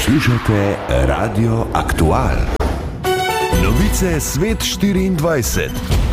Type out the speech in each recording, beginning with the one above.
Poslušajte Radio Aktual. Novice Svet 24.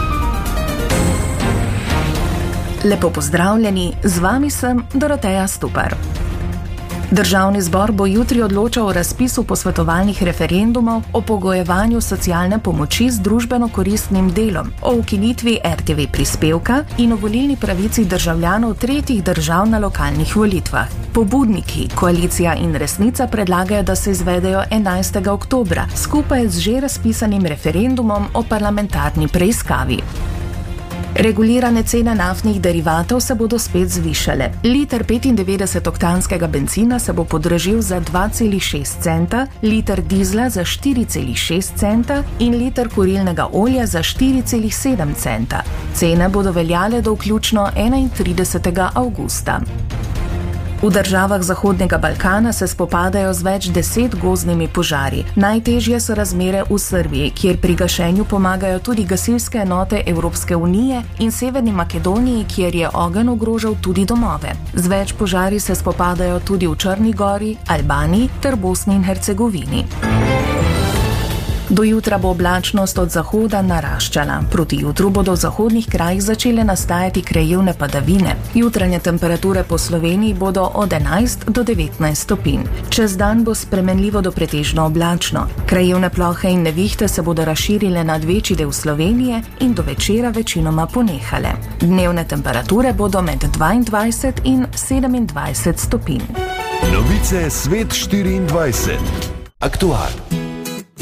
Lepo pozdravljeni, z vami sem Doroteja Stupar. Državni zbor bo jutri odločal o razpisu posvetovalnih referendumov o pogojevanju socialne pomoči z družbeno koristnim delom, o ukinitvi RTV prispevka in o volilni pravici državljanov tretjih držav na lokalnih volitvah. Pobudniki, Koalicija in Resnica predlagajo, da se izvedejo 11. oktobra, skupaj z že razpisanim referendumom o parlamentarni preiskavi. Regulirane cene naftnih derivatov se bodo spet zvišale. Liter 95-oktanskega bencina se bo podražil za 2,6 centa, liter dizla za 4,6 centa in liter kurilnega olja za 4,7 centa. Cene bodo veljale do vključno 31. avgusta. V državah Zahodnega Balkana se spopadajo z več 10 gozdnimi požari. Najtežje so razmere v Srbiji, kjer pri gašenju pomagajo tudi gasilske enote Evropske unije, in Severni Makedoniji, kjer je ogenj ogrožal tudi domove. Z več požari se spopadajo tudi v Črni gori, Albaniji ter Bosni in Hercegovini. Do jutra bo oblačnost od zahoda naraščala. Proti jutru bodo v zahodnih krajih začele nastajati krajevne padavine. Jutranje temperature po Sloveniji bodo od 11 do 19 stopinj. Čez dan bo spremenljivo do pretežno oblačno. Krajevne plohe in nevihte se bodo razširile nad večji del Slovenije in do večera večinoma ponehale. Dnevne temperature bodo med 22 in 27 stopinj. Novice Svet 24. Aktual.